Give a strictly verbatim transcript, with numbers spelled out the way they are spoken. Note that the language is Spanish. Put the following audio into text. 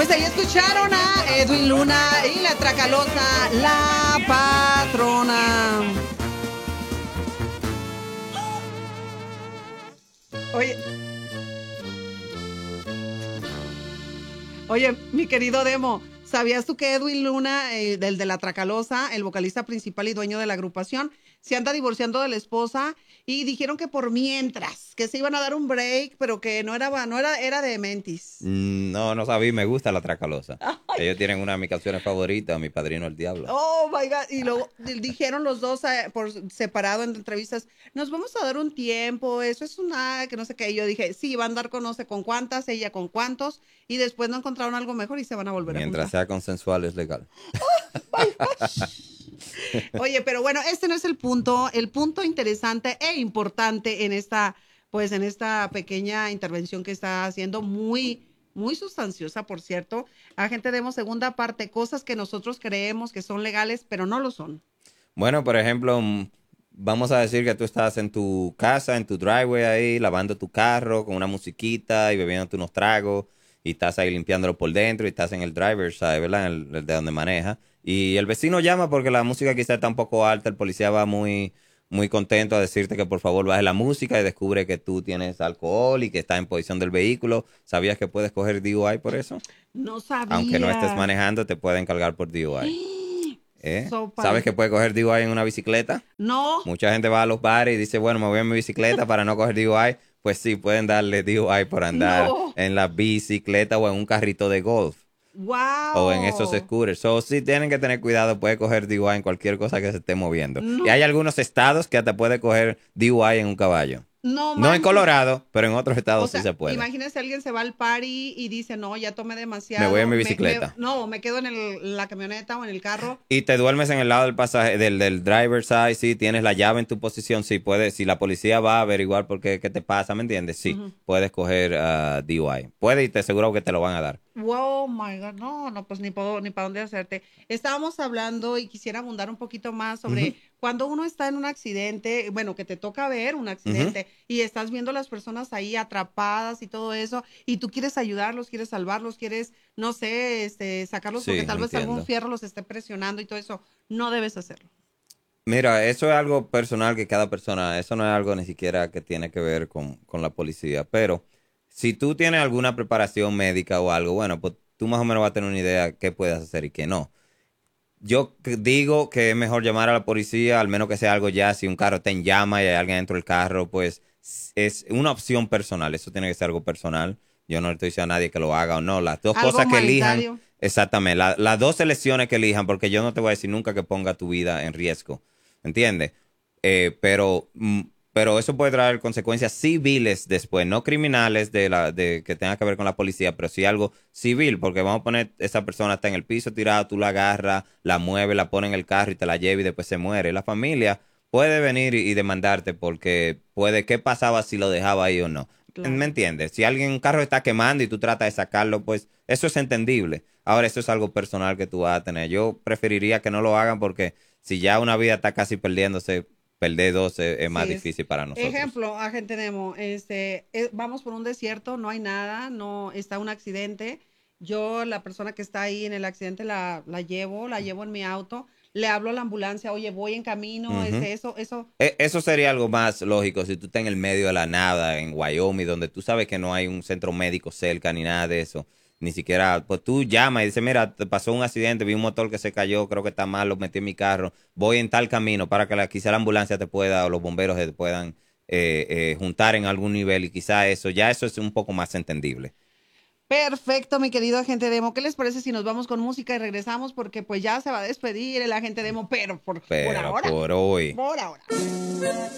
Pues ahí escucharon a Edwin Luna y la Tracalosa, La Patrona. Oye, oye, mi querido Demo, ¿sabías tú que Edwin Luna, eh, del de la Tracalosa, el vocalista principal y dueño de la agrupación, se anda divorciando de la esposa? Y dijeron que por mientras, que se iban a dar un break, pero que no era, no era, era de mentis. Mm, No, no sabía, me gusta la Tracalosa. Ellos tienen una de mis canciones favoritas, Mi Padrino el Diablo. Oh my God. Y luego di- dijeron los dos eh, por separado en entrevistas, nos vamos a dar un tiempo, eso es una, que no sé qué. Y yo dije, sí, va a andar con no sé con cuántas, ella con cuántos, y después no encontraron algo mejor y se van a volver a Mientras juntar. sea consensual es legal. Oye, pero bueno, este no es el punto. El punto interesante e importante en esta, pues en esta pequeña intervención que está haciendo, muy, muy sustanciosa, por cierto. Agente Demo, segunda parte, cosas que nosotros creemos que son legales, pero no lo son. Bueno, por ejemplo, mm, vamos a decir que tú estás en tu casa, en tu driveway ahí, lavando tu carro con una musiquita y bebiéndote unos tragos y estás ahí limpiándolo por dentro y estás en el driver's side, ¿verdad? En el, el de donde maneja. Y el vecino llama porque la música quizá está un poco alta, el policía va muy, muy contento a decirte que por favor baje la música y descubre que tú tienes alcohol y que estás en posición del vehículo. ¿Sabías que puedes coger D U I por eso? No Aunque no estés sabía. manejando, te pueden cargar por D U I. ¿Eh? Sopa ¿Sabes de... que puedes coger D U I en una bicicleta? No, Mucha gente va a los bares y dice, bueno, me voy en mi bicicleta para no coger D U I. Pues sí, pueden darle D U I por andar no. en la bicicleta o en un carrito de golf o en esos Wow. scooters. So, sí tienen que tener cuidado, puede coger D U I en cualquier cosa que se esté moviendo. Y No, hay algunos estados que hasta puede coger D U I en un caballo. no No en manches. Colorado, pero en otros O estados sí sea, se puede. imagínese alguien se va al party y dice, no, ya tomé Me voy en demasiado. mi Me, me- bicicleta. no, me quedo en, el- en la camioneta o en el carro. Y te duermes en el lado del pasaje, del, del driver side, sí, tienes la llave en tu posición, sí, puedes, si la policía va a averiguar por qué, qué te pasa, ¿me entiendes? Sí, Ujú. puedes coger ah, D U I. Puede y te aseguro que te lo van a dar. Wow, my God, no, no, pues ni puedo, ni para dónde hacerte. Estábamos hablando y quisiera abundar un poquito más Ujú, sobre cuando uno está en un accidente, bueno, que te toca ver un ujú. accidente y estás viendo a las personas ahí atrapadas y todo eso, y tú quieres ayudarlos, quieres salvarlos, quieres, no sé, este, sacarlos porque Sí, tal vez algún entiendo. fierro los esté presionando y todo eso. No debes hacerlo. Mira, eso es algo personal que cada persona, eso no es algo ni siquiera que tiene que ver con, con la policía, pero si tú tienes alguna preparación médica o algo, bueno, pues tú más o menos vas a tener una idea qué puedes hacer y qué no. Yo c- digo que es mejor llamar a la policía, al menos que sea algo ya, si un carro está en llama y hay alguien dentro del carro, pues s- es una opción personal, eso tiene que ser algo personal. Yo no le estoy diciendo a nadie que lo haga o no, las dos Algo cosas que elijan, humanitario. exactamente, la- las dos elecciones que elijan, porque yo no te voy a decir nunca que ponga tu vida en riesgo, ¿entiendes? Eh, pero, mm, pero eso puede traer consecuencias civiles después, no criminales de la, de que tenga que ver con la policía, pero sí algo civil, porque vamos a poner, esa persona está en el piso tirada, tú la agarras, la mueves, la pones en el carro y te la lleva y después se muere. La familia puede venir y, y demandarte porque puede, ¿qué pasaba si lo dejaba ahí o no? ¿Me Claro. entiendes? Si alguien, un carro está quemando y tú tratas de sacarlo, pues eso es entendible. Ahora, eso es algo personal que tú vas a tener. Yo preferiría que no lo hagan porque si ya una vida está casi perdiéndose, perder dos es, es más Sí, es. difícil para nosotros. Ejemplo, agente Nemo, este, eh, vamos por un desierto, no hay nada, no está un accidente. Yo, la persona que está ahí en el accidente, la, la llevo, la llevo en mi auto, le hablo a la ambulancia, oye, voy en camino, Ujú. este, eso, eso, E- Eso sería algo más lógico si tú estás en el medio de la nada, en Wyoming, donde tú sabes que no hay un centro médico cerca ni nada de eso. Ni siquiera, pues tú llamas y dices, mira, te pasó un accidente, vi un motor que se cayó, creo que está mal, lo metí en mi carro, voy en tal camino para que la, quizá la ambulancia te pueda o los bomberos te puedan eh, eh, juntar en algún nivel y quizá eso, ya eso es un poco más entendible. perfecto, mi querido agente Demo. ¿Qué les parece si nos vamos con música y regresamos? Porque pues ya se va a despedir el agente Demo, pero por, por Pero ahora, por hoy. por ahora.